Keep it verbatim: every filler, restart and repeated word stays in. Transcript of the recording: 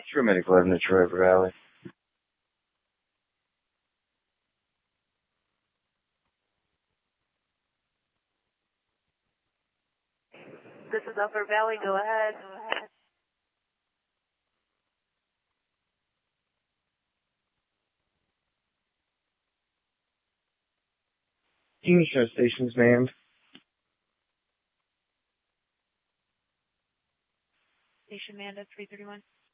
True Medical eleven to Trevor Valley. This is Upper Valley. Go ahead. Go ahead. Union Show stations manned. Station manned at three thirty-one.